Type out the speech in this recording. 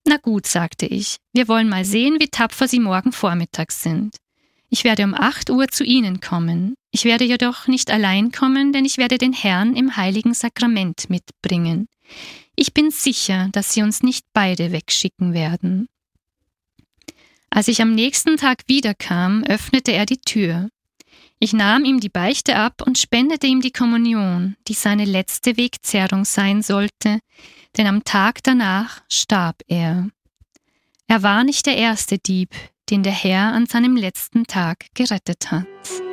Na gut, sagte ich, wir wollen mal sehen, wie tapfer Sie morgen Vormittag sind. Ich werde um 8 Uhr zu Ihnen kommen. Ich werde jedoch nicht allein kommen, denn ich werde den Herrn im heiligen Sakrament mitbringen. Ich bin sicher, dass Sie uns nicht beide wegschicken werden. Als ich am nächsten Tag wiederkam, öffnete er die Tür. Ich nahm ihm die Beichte ab und spendete ihm die Kommunion, die seine letzte Wegzehrung sein sollte, denn am Tag danach starb er. Er war nicht der erste Dieb, den der Herr an seinem letzten Tag gerettet hat.